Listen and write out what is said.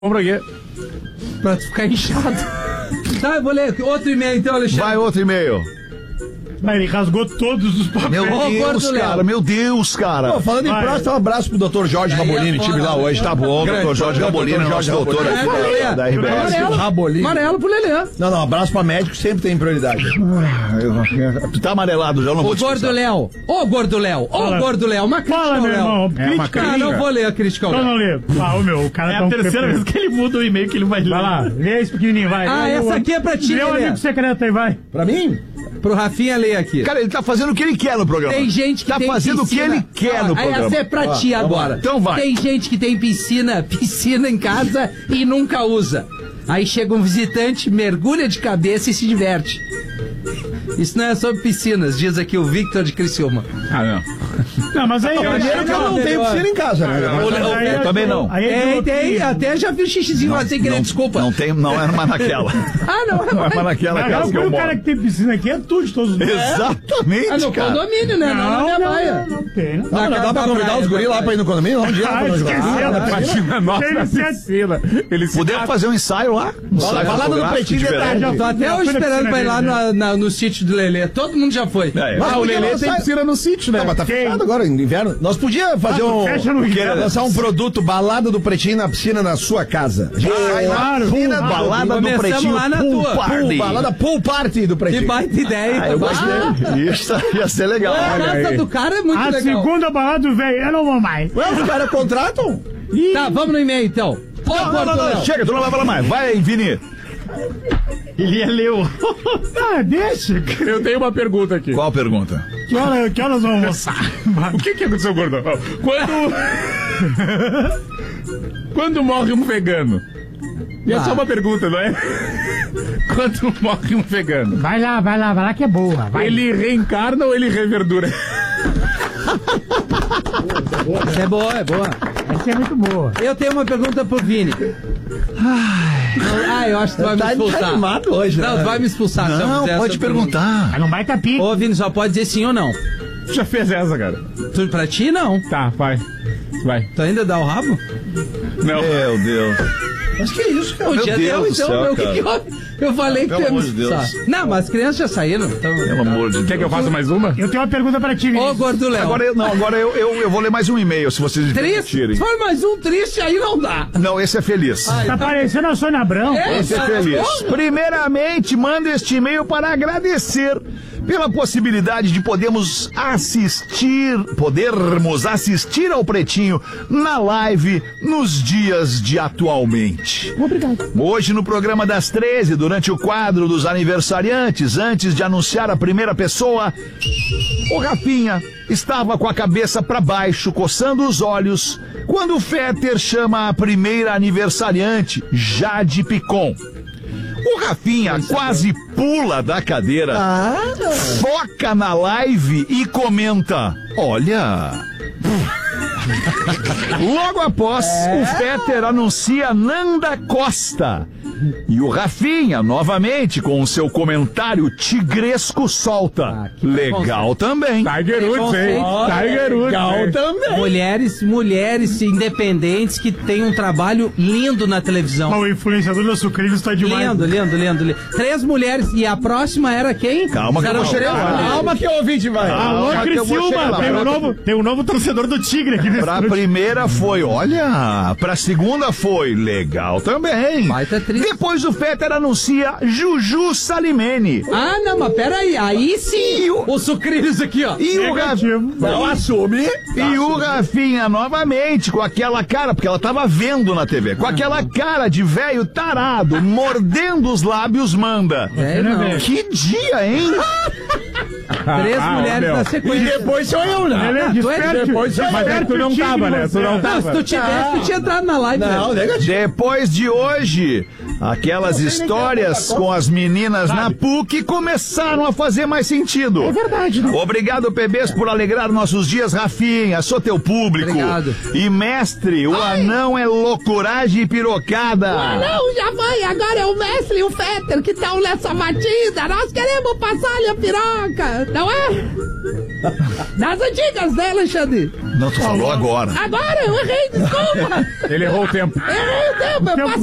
Compra aqui. Pra tu ficar inchado. Tá, eu vou ler outro e-mail então, Alexandre. Vai outro e-mail. Mas ele rasgou todos os papéis. Meu Deus, cara. Pô, falando em próximo, um abraço pro Dr. Jorge Rabolini, tive lá hoje. Tá bom, Dr. Jorge Rabolini, nosso doutor aqui da RBS. Amarelo pro Lelê. Não, abraço pra médico, sempre tem prioridade. Tu tá amarelado, já não vou Ô, te Gordo Léo. Ô, Gordo Léo. Ô, Gordo Léo. Uma crítica Fala, ao meu Léo. irmão. Ah, não vou ler a crítica ao Então Léo. não lê. Ah, meu, o cara tá a terceira vez que ele muda o e-mail que ele vai ler. Vai lá, lê esse pequenininho, vai. Ah, Lê essa o- aqui é pra ti, Lê o Lelê. amigo secreto aí, vai. Pra mim? Pro Rafinha ler aqui. Cara, ele tá fazendo o que ele quer no programa. Tem gente que tá tem fazendo piscina. o que ele quer no programa. Essa é pra ti agora. Então vai. Tem gente que tem piscina em casa e nunca usa. Aí chega um visitante, mergulha de cabeça e se diverte. Isso não é sobre piscinas, diz aqui o Victor de Criciúma. Ah, não. Não, mas aí... Primeiro que eu não tenho piscina em casa, né? Eu também não. Tem, até já vi o xixizinho lá sem querer, desculpa. Não tem, não é mais naquela. Ah, não, Não é mais naquela casa que eu o cara moro. que tem piscina aqui é tudo de todos os dias. Exatamente, Ah, no cara. condomínio, né? Não na minha baia. Não tem, né? Não dá pra convidar os guris lá pra ir no condomínio? Não, um dia Ah, pra nós jogar. esqueceu. Podemos fazer um ensaio lá? Um ensaio vai lá no fotográfico Pretinho de de verão. tarde, Tô até hoje esperando pra ir lá no sítio do Lelê. Todo mundo já foi. O Lelê tem piscina no sítio, né? Mas tá fechado agora, no inverno. Nós podíamos fazer fecha no inverno. lançar um produto balada do Pretinho na piscina na sua casa. A gente sai na Claro. piscina do Balada do Começamos Pretinho lá na Pool tua. Party. Balada pool party do Que Pretinho. baita ideia. Eu gostei. Isso ia ser legal. A casa do cara é muito A legal. segunda balada do velho, eu não vou mais. Ué, os caras contratam? Tá, vamos no e-mail então. Ô, Gordo Léo. Chega, tu não vai falar mais. Vai, Vini. Ele ia ler o... Ah, deixa. Eu tenho uma pergunta aqui. Qual pergunta? Que horas vamos almoçar? O que aconteceu, gordão? Quando morre um vegano? E é só uma pergunta, não é? Quando morre um vegano? Vai lá que é boa. Vai. Ele reencarna ou ele reverdura? É boa, é boa. Essa é muito boa. Eu tenho uma pergunta pro Vini. Eu acho que tu vai me expulsar. Tá animado hoje, né? Não, tu vai me expulsar. se eu Não, fizer pode essa perguntar. Mas não vai tapir. pergunta. Ô, Vini, só pode dizer sim ou não. Já fez essa, cara. Tu, pra ti, não. Tá, vai. Vai. Tu ainda dá o rabo? Não. Meu Deus. Mas que isso, cara? O Meu dia Deus deu, do então. céu, O que cara. que houve? Eu falei que Pelo tu ia me amor de Deus. expulsar. Não, mas as crianças já saíram. Então... Pelo amor de Deus. Quer que eu faça mais uma? Eu tenho uma pergunta pra ti, Ô, Vinícius. Gordo Léo. Agora eu vou ler mais um e-mail, se vocês me Triste? permitirem. Se for mais um triste, aí não dá. Não, esse é feliz. Tá parecendo a Sônia Abrão. Esse é feliz. Primeiramente, mando este e-mail para agradecer pela possibilidade de podermos assistir ao Pretinho na live nos dias de atualmente. Obrigado. Hoje no programa das 13, durante o quadro dos aniversariantes, antes de anunciar a primeira pessoa, o Rafinha estava com a cabeça para baixo, coçando os olhos, quando o Fetter chama a primeira aniversariante, Jade Picon. O Rafinha quase pula da cadeira, foca na live e comenta: olha. Logo após, o Fetter anuncia Nanda Costa. E o Rafinha, novamente, com o seu comentário tigresco, solta. Legal também. Tiger Woods, hein? Tiger Woods. Legal hein? também. Mulheres independentes que têm um trabalho lindo na televisão. O influenciador do Sucrilhos tá demais. Lindo. 3 mulheres. E a próxima era quem? Calma que eu vou chegar lá. Calma que o ouvinte vai. Alô, que eu vou chegar Criciúma. lá. Tem um novo torcedor do Tigre aqui nesse Pra estúdio. primeira foi, olha. Pra segunda foi, legal também. Baita triste. Depois o Fetter anuncia Juju Salimene. Ah, não, mas peraí. Aí sim. Os sucrilhos aqui, ó. E o Rafinha. Não assume. E o Rafinha novamente com aquela cara, porque ela tava vendo na TV, com aquela cara de velho tarado, mordendo os lábios, manda. É, não. Que dia, hein? 3 mulheres meu. na E sequência. depois sou eu, né? Ele é tu é desperte. depois- Mas é que tu não tava, né? Tu não Não, se tava. tu tivesse, tu tinha entrado na live. Não, negativo. Depois de hoje, aquelas histórias com as meninas na PUC começaram a fazer mais sentido. É verdade, né? Obrigado, PBs, por alegrar nossos dias, Rafinha. Sou teu público. Obrigado. E mestre, o anão é loucuragem e pirocada. Não, já vai, agora é o Mestre e o Fetter que estão nessa batida. Nós queremos passar-lhe a piroca, não é? Das antigas, né, Alexandre? Não, tu falou agora. Agora eu errei, desculpa. Ele errou o tempo. Errei o tempo, eu